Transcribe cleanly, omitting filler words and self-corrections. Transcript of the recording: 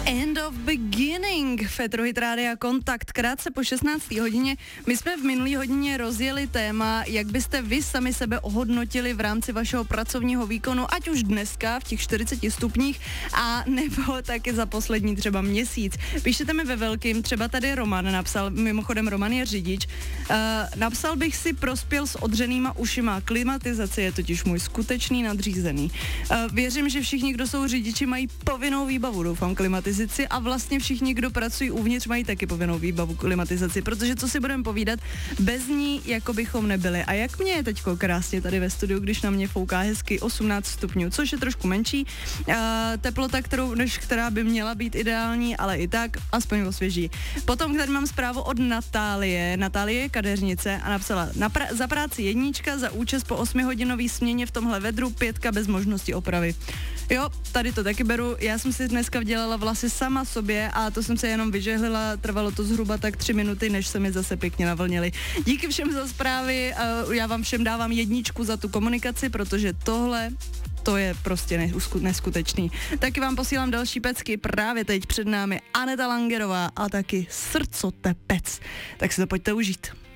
End of Beginning, Fetro Hit Rádia Kontakt, krátce po 16. hodině. My jsme v minulý hodině rozjeli téma, jak byste vy sami sebe ohodnotili v rámci vašeho pracovního výkonu, ať už dneska v těch 40 stupních, a nebo taky za poslední třeba měsíc. Píšete mi ve velkým, třeba tady Roman napsal, mimochodem Roman je řidič, napsal bych si prospěl s odřenýma ušima, klimatizace je totiž můj skutečný nadřízený. Věřím, že všichni, kdo jsou řidiči, mají povinnou výbavu, doufám, klimatizaci, a vlastně všichni, kdo pracují uvnitř, mají taky povinnou výbavu klimatizaci, protože co si budeme povídat, bez ní jako bychom nebyli. A jak mě je teďko krásně tady ve studiu, když na mě fouká hezky 18 stupňů, což je trošku menší, teplota, která by měla být ideální, ale i tak aspoň osvěží. Potom tady mám zprávu od Natálie. Natálie je kadeřnice a napsala za práci 1, za účast po 8hodinový směně v tomhle vedru 5 bez možnosti opravy. Jo, tady to taky beru. Já jsem si dneska vdělala vlasy sama sobě a to jsem se jenom vyžehlila, trvalo to zhruba tak 3 minuty, než se mi zase pěkně navlnili. Díky všem za zprávy, já vám všem dávám 1 za tu komunikaci, protože tohle to je prostě neskutečný. Taky vám posílám další pecky, právě teď před námi Aneta Langerová a taky Srdcotepec. Tak si to pojďte užít.